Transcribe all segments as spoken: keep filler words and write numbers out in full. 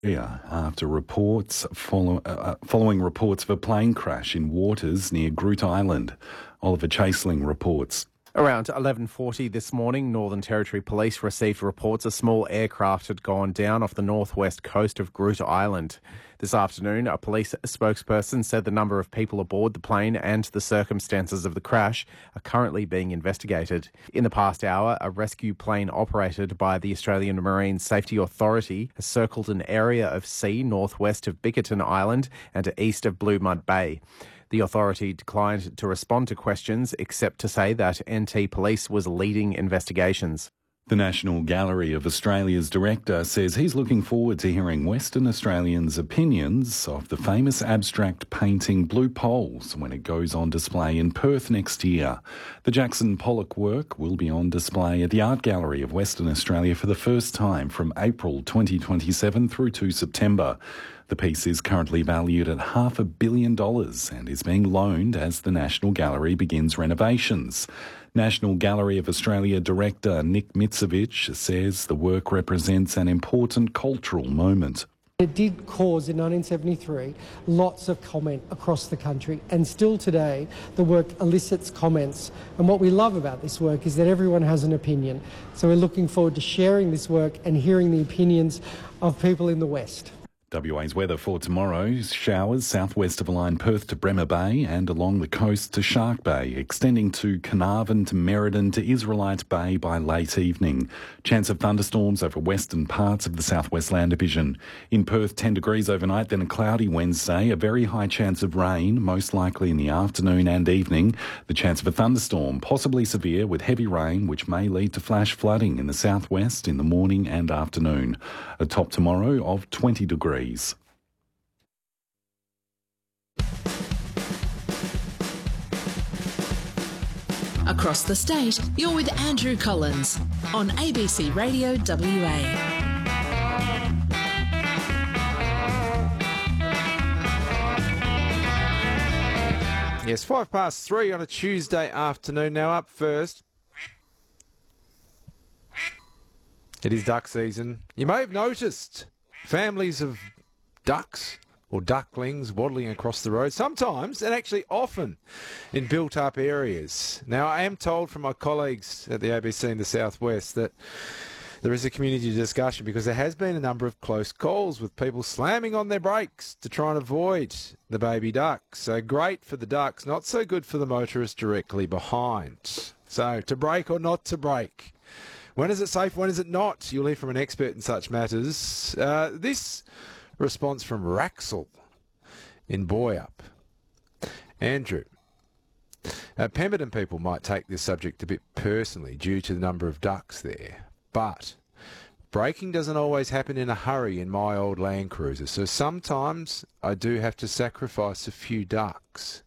Yeah, after reports follow, uh, following reports of a plane crash in waters near Groote Eylandt. Oliver Chaseling reports. Around eleven forty this morning, Northern Territory Police received reports a small aircraft had gone down off the northwest coast of Groote Eylandt. This afternoon, a police spokesperson said the number of people aboard the plane and the circumstances of the crash are currently being investigated. In the past hour, a rescue plane operated by the Australian Marine Safety Authority has circled an area of sea northwest of Bickerton Island and east of Blue Mud Bay. The authority declined to respond to questions except to say that N T Police was leading investigations. The National Gallery of Australia's director says he's looking forward to hearing Western Australians' opinions of the famous abstract painting Blue Poles when it goes on display in Perth next year. The Jackson Pollock work will be on display at the Art Gallery of Western Australia for the first time from April twenty twenty-seven through to September. The piece is currently valued at half a billion dollars and is being loaned as the National Gallery begins renovations. National Gallery of Australia director Nick Mitsevich says the work represents an important cultural moment. It did cause, in nineteen seventy-three, lots of comment across the country, and still today the work elicits comments. And what we love about this work is that everyone has an opinion. So we're looking forward to sharing this work and hearing the opinions of people in the West. W A's weather for tomorrow: showers southwest of a line Perth to Bremer Bay and along the coast to Shark Bay, extending to Carnarvon to Merredin to Israelite Bay by late evening. Chance of thunderstorms over western parts of the southwest land division. In Perth, ten degrees overnight, then a cloudy Wednesday, a very high chance of rain, most likely in the afternoon and evening. The chance of a thunderstorm, possibly severe with heavy rain, which may lead to flash flooding in the southwest in the morning and afternoon. A top tomorrow of twenty degrees. Across the state, you're with Andrew Collins on A B C Radio W A. Yes, five past three on a Tuesday afternoon. Now up first, it is duck season. You may have noticed families of ducks or ducklings waddling across the road, sometimes and actually often in built-up areas. Now, I am told from my colleagues at the A B C in the southwest that there is a community discussion because there has been a number of close calls with people slamming on their brakes to try and avoid the baby ducks. So great for the ducks, not so good for the motorist directly behind. So to brake or not to brake? When is it safe? When is it not? You'll hear from an expert in such matters. Uh, this response from Wraxall in Boyup. Andrew, uh, Pemberton people might take this subject a bit personally due to the number of ducks there, but braking doesn't always happen in a hurry in my old Land Cruiser, so sometimes I do have to sacrifice a few ducks.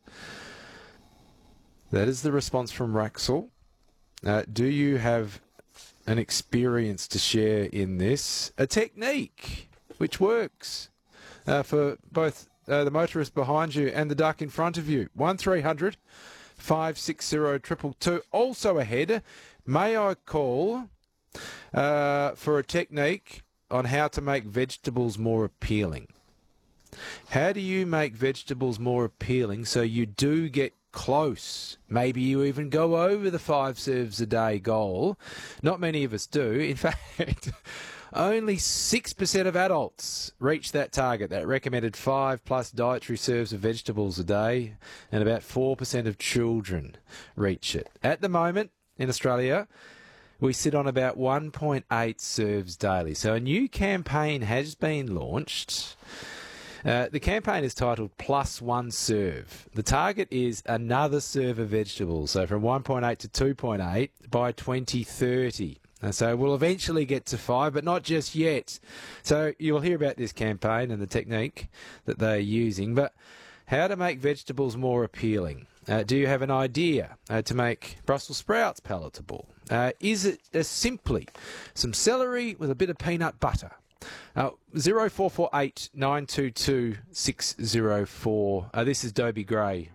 That is the response from Wraxall. Uh, do you have an experience to share in this? A technique which works uh, for both uh, the motorist behind you and the duck in front of you. one three hundred, five six zero, two two two. Also ahead, may I call uh, for a technique on how to make vegetables more appealing? How do you make vegetables more appealing so you do get close? Maybe you even go over the five serves a day goal. Not many of us do. In fact, only six percent of adults reach that target, that recommended five plus dietary serves of vegetables a day, and about four percent of children reach it. At the moment, in Australia, we sit on about one point eight serves daily. So a new campaign has been launched. Uh, the campaign is titled Plus One Serve. The target is another serve of vegetables, so from one point eight to two point eight by twenty thirty. And so we'll eventually get to five, but not just yet. So you'll hear about this campaign and the technique that they're using. But how to make vegetables more appealing? Uh, do you have an idea uh, to make Brussels sprouts palatable? Uh, is it uh, simply some celery with a bit of peanut butter? Uh, zero four four eight nine two two six zero four. Uh, this is Dobie Gray